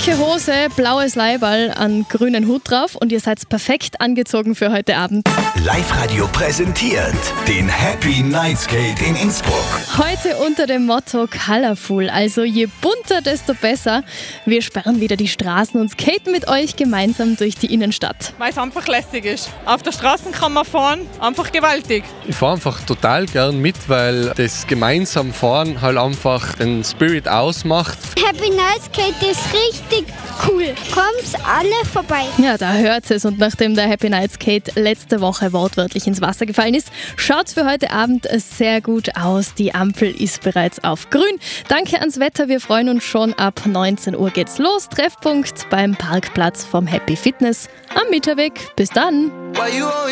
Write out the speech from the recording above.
Dicke Hose, blaues Leiberl, einen grünen Hut drauf und ihr seid perfekt angezogen für heute Abend. Live-Radio präsentiert den Happy Night Skate in Innsbruck. Heute unter dem Motto Colorful, also je bunter, desto besser. Wir sperren wieder die Straßen und skaten mit euch gemeinsam durch die Innenstadt. Weil es einfach lässig ist. Auf der Straße kann man fahren, einfach gewaltig. Ich fahre einfach total gern mit, weil das gemeinsam Fahren halt einfach den Spirit ausmacht. Happy Night Skate ist richtig cool. Kommt alle vorbei. Ja, da hört es. Und nachdem der Happy Night Skate letzte Woche wortwörtlich ins Wasser gefallen ist, schaut es für heute Abend sehr gut aus. Die Ampel ist bereits auf grün. Danke ans Wetter. Wir freuen uns schon. Ab 19 Uhr geht's los. Treffpunkt beim Parkplatz vom Happy Fitness am Mieterweg. Bis dann.